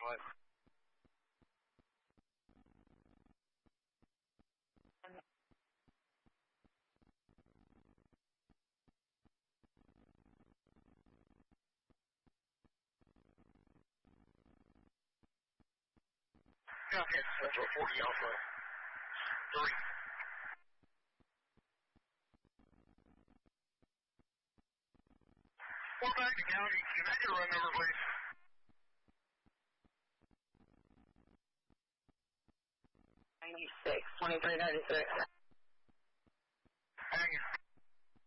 What? Okay, Central 40 Alpha 3. We're back to County. Can I get a run number, please? 96, 2396.